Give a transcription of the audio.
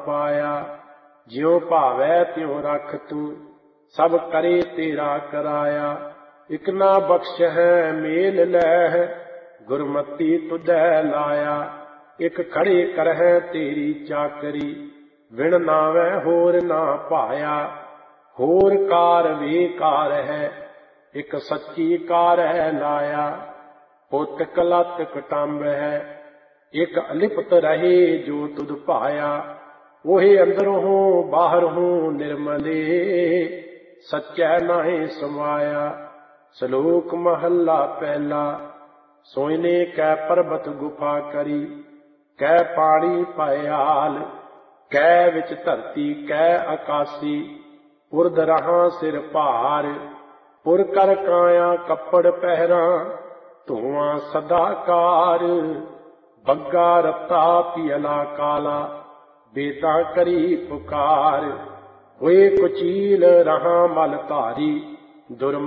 पाया। ज्यों भावै त्यों रख तू, सब करे तेरा कराया। इक ना बख्श है मेल लह, गुरमति तुझै लाया। इक खड़े करहै तेरी चाकरी, विण नावै होर ना पाया। होर कार बेकार है, इक सच्ची कार है लाया। पुत कलत कटंब है, इक अलिप्त रहे जो तुध पाया। ओहे अंदरों बाहरों निर्मले, सच्चै नाहीं समाया। श्लोक महला पहला। सोइने कै पर्बत गुफा करी, कै पानी पयाल। कै विच धरती कै आकासी, उर्द रहां सिर भार। पुर कर काया कपड़ पहरां, धुआं सदाकार। बग्गा रत्ता पियला काला, बेटा करी पुकार। होए कुचील रहां मल धारी, दुर्म